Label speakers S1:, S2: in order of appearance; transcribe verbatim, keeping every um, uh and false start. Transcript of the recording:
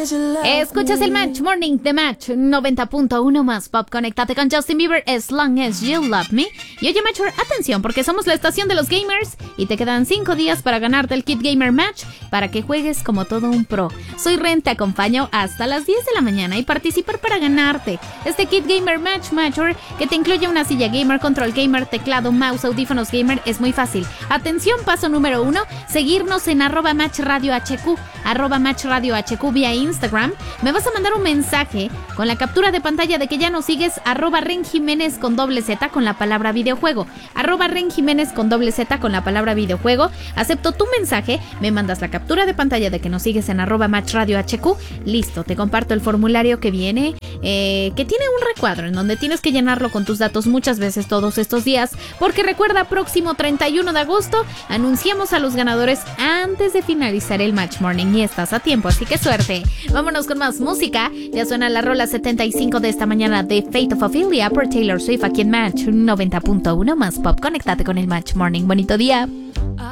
S1: Escuchas el Match Morning de Match noventa punto uno más Pop. Conéctate con Justin Bieber, As Long As You Love Me. Y oye, Matcher, atención, porque somos la estación de los gamers y te quedan cinco días para ganarte el Kit Gamer Match para que juegues como todo un pro. Soy Ren, te acompaño hasta las diez de la mañana y participar para ganarte este Kit Gamer Match, Matcher, que te incluye una silla gamer, control gamer, teclado, mouse, audífonos gamer. Es muy fácil. Atención, paso número uno, seguirnos en arroba Match Radio H Q, arroba Match Radio H Q vía Instagram. Me vas a mandar un mensaje con la captura de pantalla de que ya nos sigues, arroba Ren Jiménez con doble Z con la palabra videojuego, arroba Ren Jiménez con doble Z con la palabra videojuego. Acepto tu mensaje, me mandas la captura de pantalla de que nos sigues en arroba Match Radio H Q. Listo, te comparto el formulario que viene, eh, que tiene un recuadro en donde tienes que llenarlo con tus datos muchas veces todos estos días, porque recuerda, próximo treinta y uno de agosto anunciamos a los ganadores antes de finalizar el Match Morning y estás a tiempo, así que suerte. Vámonos con más música. Ya suena la rola setenta y cinco de esta mañana de Fate of Ophelia por Taylor Swift aquí en Match noventa punto uno más Pop. Conéctate con el Match Morning. Bonito día.